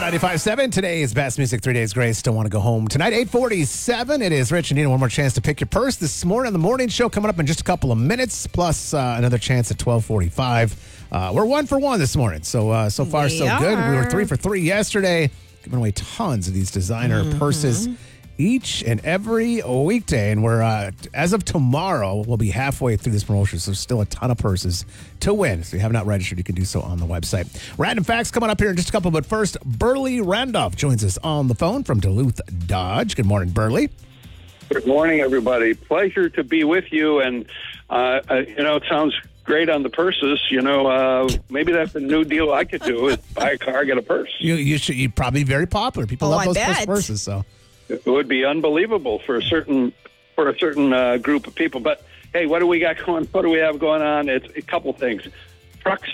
95.7, today's best music, 3 Days Grace. Don't want to go home tonight. 8:47, it is Rich and Nina. One more chance to pick your purse this morning on the morning show coming up in just a couple of minutes, plus another chance at 12:45. We're 1 for 1 this morning, so far so good. We were 3 for 3 yesterday, giving away tons of these designer purses each and every weekday, and we're as of tomorrow we'll be halfway through this promotion, so there's still a ton of purses to win. So if you have not registered, you can do so on the website. Random facts coming up here in just a couple, but first, Burley Randolph joins us on the phone from Duluth Dodge. Good morning, Burley. Good morning, everybody. Pleasure to be with you, and it sounds great on the purses. Maybe that's a new deal I could do: is buy a car, get a purse. You'd probably be very popular. People love those purses, so. It would be unbelievable for a certain group of people. But hey, what do we got going? What do we have going on? It's a couple things: trucks.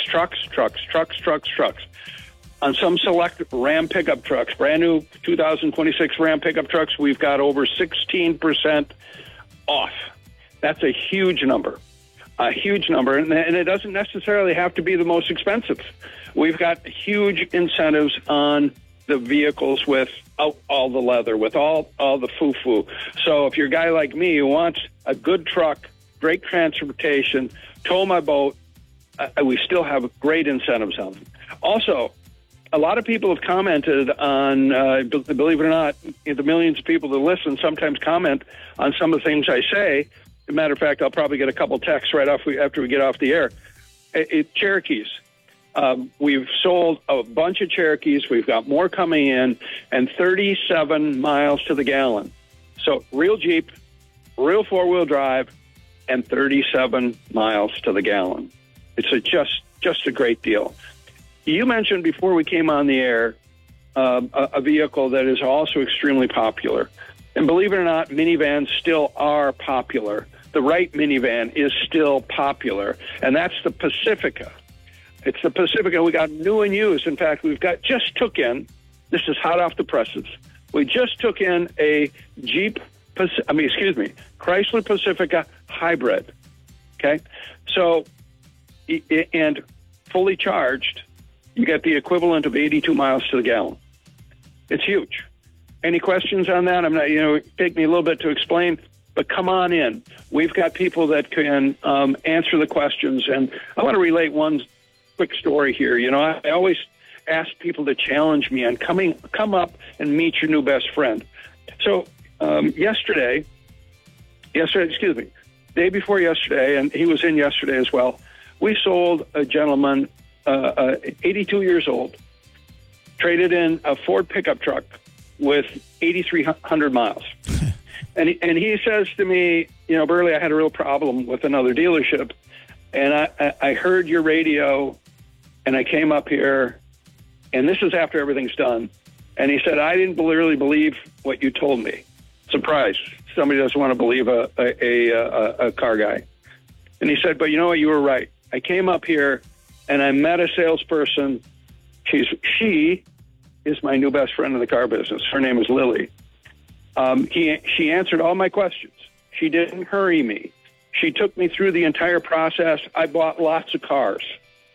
On some select Ram pickup trucks, brand new 2026 Ram pickup trucks, we've got over 16% off. That's a huge number. And it doesn't necessarily have to be the most expensive. We've got huge incentives on the vehicles with all the leather, with all the foo-foo. So if you're a guy like me who wants a good truck, great transportation, tow my boat, we still have great incentives on them. Also, a lot of people have commented on, believe it or not, the millions of people that listen sometimes comment on some of the things I say. As a matter of fact, I'll probably get a couple texts right after we get off the air. Cherokees. We've sold a bunch of Cherokees. We've got more coming in, and 37 miles to the gallon. So real Jeep, real four-wheel drive, and 37 miles to the gallon. It's just a great deal. You mentioned before we came on the air a vehicle that is also extremely popular. And believe it or not, minivans still are popular. The right minivan is still popular, and that's the Pacifica. It's the Pacifica. We got new and used. In fact, this is hot off the presses. We just took in a Chrysler Pacifica hybrid. Okay? So, and fully charged, you get the equivalent of 82 miles to the gallon. It's huge. Any questions on that? I'm not, take me a little bit to explain, but come on in. We've got people that can answer the questions, and I want to relate one quick story here. I always ask people to challenge me on come up and meet your new best friend. So day before yesterday, and he was in yesterday as well, we sold a gentleman, 82 years old, traded in a Ford pickup truck with 8,300 miles. and he says to me, Burley, I had a real problem with another dealership, and I heard your radio, and I came up here, and this is after everything's done. And he said, I didn't really believe what you told me. Surprise. Somebody doesn't want to believe a car guy. And he said, but you know what? You were right. I came up here, and I met a salesperson. She is my new best friend in the car business. Her name is Lily. She answered all my questions. She didn't hurry me. She took me through the entire process. I bought lots of cars.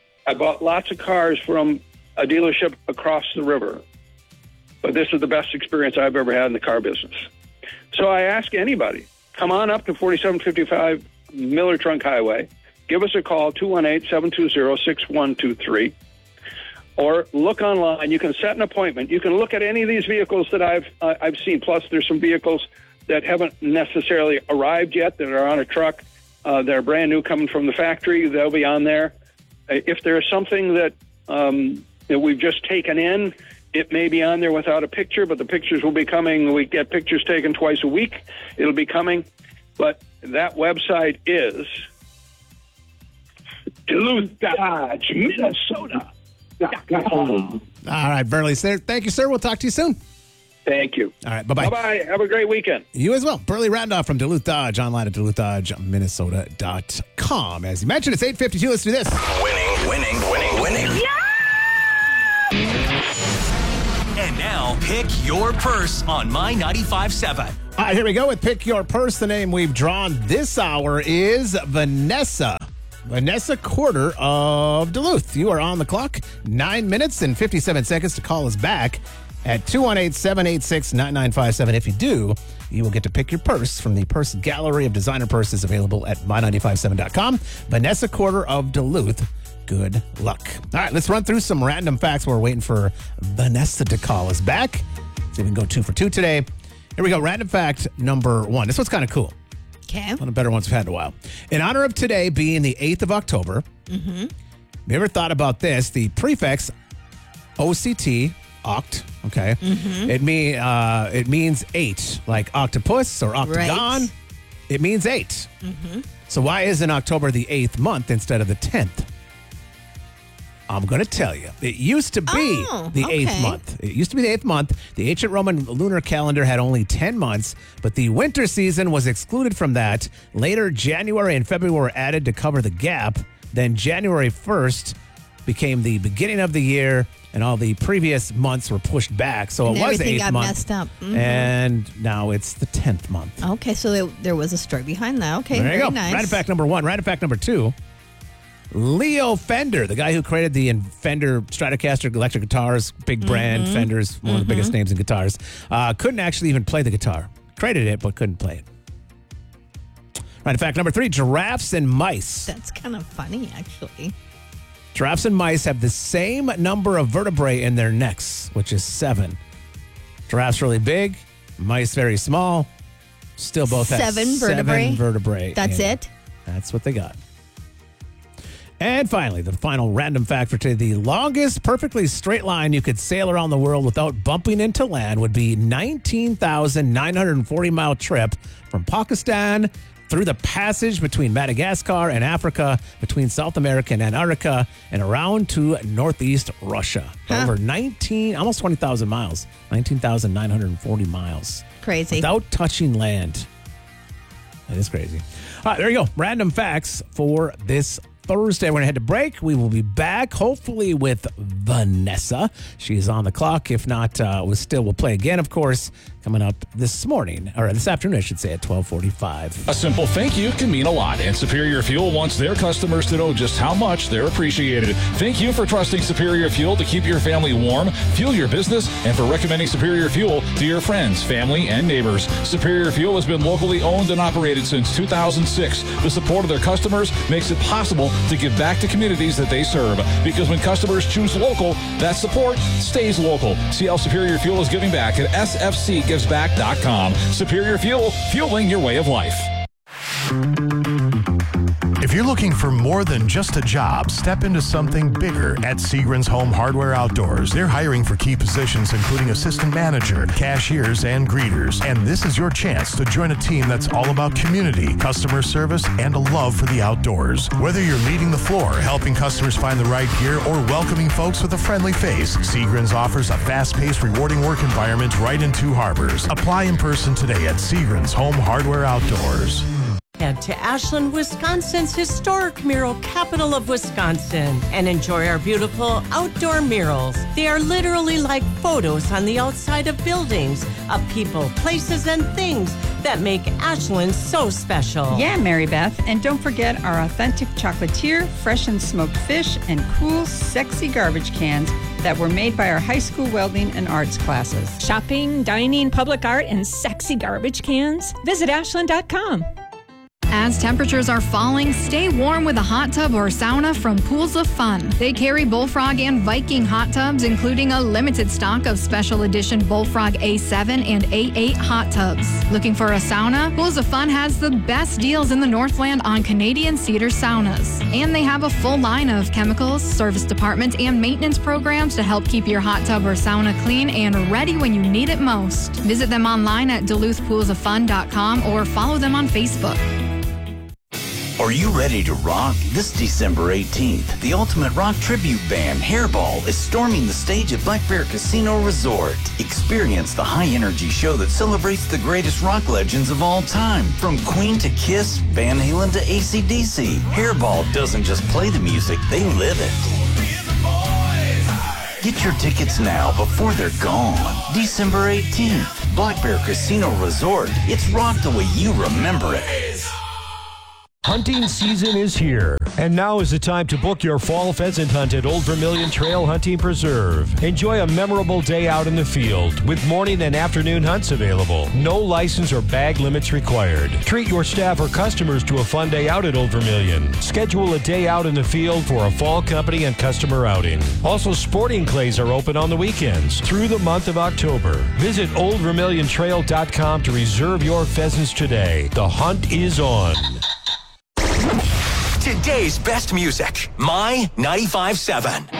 From a dealership across the river. But this is the best experience I've ever had in the car business. So I ask anybody, come on up to 4755 Miller Trunk Highway. Give us a call, 218-720-6123. Or look online. You can set an appointment. You can look at any of these vehicles that I've seen. Plus, there's some vehicles that haven't necessarily arrived yet that are on a truck. They're brand new coming from the factory. They'll be on there. If there's something that we've just taken in, it may be on there without a picture, but the pictures will be coming. We get pictures taken twice a week. It'll be coming. But that website is Duluth Dodge, Minnesota. All right, Burley. Thank you, sir. We'll talk to you soon. Thank you. All right, bye-bye. Bye-bye. Have a great weekend. You as well. Burley Randolph from Duluth Dodge, online at DuluthDodgeMinnesota.com. As you mentioned, it's 8:52. Let's do this. Winning. Yeah! And now, pick your purse on My 95.7. All right, here we go with Pick Your Purse. The name we've drawn this hour is Vanessa. Vanessa Quarter of Duluth. You are on the clock. 9 minutes and 57 seconds to call us back at 218-786-9957. If you do, you will get to pick your purse from the purse gallery of designer purses available at my957.com. Vanessa Quarter of Duluth. Good luck. All right, let's run through some random facts while we're waiting for Vanessa to call us back. See if we can go 2 for 2 today. Here we go. Random fact number 1. This one's kind of cool. Okay. One of the better ones we've had in a while. In honor of today being the 8th of October, have you ever thought about this? The prefix OCT, oct, okay? It means 8, like octopus or octagon. Right. It means 8. So why isn't October the 8th month instead of the 10th? I'm going to tell you. It used to be the 8th month. It used to be the 8th month. The ancient Roman lunar calendar had only 10 months, but the winter season was excluded from that. Later, January and February were added to cover the gap. Then January 1st became the beginning of the year, and all the previous months were pushed back. So it was the 8th got month. Messed up. And now it's the 10th month. Okay, so there was a story behind that. Okay, There you very go. nice. Random fact number 1. Random fact number 2. Leo Fender, the guy who created the Fender Stratocaster electric guitars, big brand, Fender's one of the biggest names in guitars, couldn't actually even play the guitar. Created it, but couldn't play it. Random fact number 3. Giraffes and mice. That's kind of funny, actually. Giraffes and mice have the same number of vertebrae in their necks, which is 7. Giraffes really big, mice very small. Still both have 7 vertebrae? 7 vertebrae. That's it? That's what they got. And finally, the final random fact for today. The longest perfectly straight line you could sail around the world without bumping into land would be 19,940-mile trip from Pakistan through the passage between Madagascar and Africa, between South America and Antarctica, and around to northeast Russia. Over almost 20,000 miles. 19,940 miles. Crazy. Without touching land. That is crazy. All right, there you go. Random facts for this Thursday. We're going to head to break. We will be back, hopefully, with Vanessa. She's on the clock. If not, we'll play again, of course, coming up this morning, or this afternoon, I should say, at 12:45. A simple thank you can mean a lot, and Superior Fuel wants their customers to know just how much they're appreciated. Thank you for trusting Superior Fuel to keep your family warm, fuel your business, and for recommending Superior Fuel to your friends, family, and neighbors. Superior Fuel has been locally owned and operated since 2006. The support of their customers makes it possible to give back to communities that they serve. Because when customers choose local, that support stays local. See how Superior Fuel is giving back at sfcgivesback.com. Superior Fuel, fueling your way of life. If you're looking for more than just a job, step into something bigger at Seagren's Home Hardware Outdoors. They're hiring for key positions including assistant manager, cashiers, and greeters. And this is your chance to join a team that's all about community, customer service, and a love for the outdoors. Whether you're leading the floor, helping customers find the right gear, or welcoming folks with a friendly face, Seagren's offers a fast-paced, rewarding work environment right in Two Harbors. Apply in person today at Seagren's Home Hardware Outdoors. Head to Ashland, Wisconsin's historic mural capital of Wisconsin and enjoy our beautiful outdoor murals. They are literally like photos on the outside of buildings, of people, places, and things that make Ashland so special. Yeah, Mary Beth. And don't forget our authentic chocolatier, fresh and smoked fish, and cool, sexy garbage cans that were made by our high school welding and arts classes. Shopping, dining, public art, and sexy garbage cans? Visit Ashland.com. As temperatures are falling, stay warm with a hot tub or sauna from Pools of Fun. They carry Bullfrog and Viking hot tubs, including a limited stock of special edition Bullfrog A7 and A8 hot tubs. Looking for a sauna? Pools of Fun has the best deals in the Northland on Canadian Cedar saunas. And they have a full line of chemicals, service department, and maintenance programs to help keep your hot tub or sauna clean and ready when you need it most. Visit them online at DuluthPoolsOfFun.com or follow them on Facebook. Are you ready to rock? This December 18th, the Ultimate Rock Tribute Band, Hairball, is storming the stage at Black Bear Casino Resort. Experience the high-energy show that celebrates the greatest rock legends of all time. From Queen to Kiss, Van Halen to AC/DC, Hairball doesn't just play the music, they live it. Get your tickets now before they're gone. December 18th, Black Bear Casino Resort. It's rock the way you remember it. Hunting season is here. And now is the time to book your fall pheasant hunt at Old Vermilion Trail Hunting Preserve. Enjoy a memorable day out in the field with morning and afternoon hunts available. No license or bag limits required. Treat your staff or customers to a fun day out at Old Vermilion. Schedule a day out in the field for a fall company and customer outing. Also, sporting clays are open on the weekends through the month of October. Visit oldvermiliontrail.com to reserve your pheasants today. The hunt is on. Today's best music, My 95.7.